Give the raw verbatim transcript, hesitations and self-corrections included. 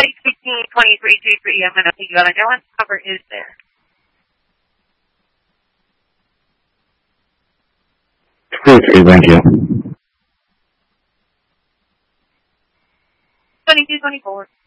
eight fifteen twenty-three two three. I'm going to put you on. No one's cover is there. Okay, thank you. twenty-two twenty-four.